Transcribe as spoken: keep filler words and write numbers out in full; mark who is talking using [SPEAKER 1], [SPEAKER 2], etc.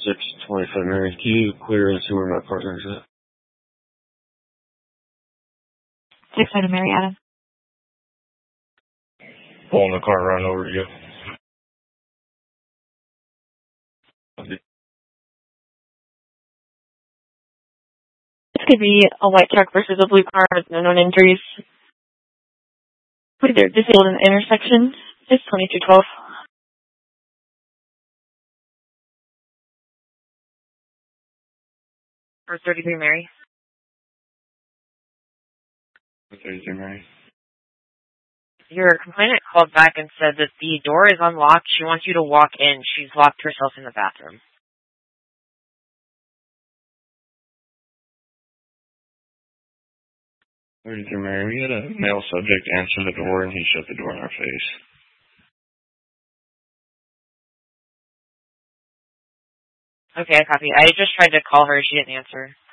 [SPEAKER 1] six twenty-five Mary. Can you clear and see where my partner is at?
[SPEAKER 2] six twenty Mary, Adam.
[SPEAKER 1] Pulling the car right over to you.
[SPEAKER 2] This could be a white truck versus a blue car with no known injuries. They're disabled in the intersection. It's twenty-two twelve. For thirty-three Mary.
[SPEAKER 1] thirty-three Mary.
[SPEAKER 2] Your complainant called back and said that the door is unlocked. She wants you to walk in. She's locked herself in the bathroom.
[SPEAKER 1] thirty-three Mary. We had a male subject answer the door and he shut the door in our face.
[SPEAKER 2] Okay, I copy. I just tried to call her. She didn't answer.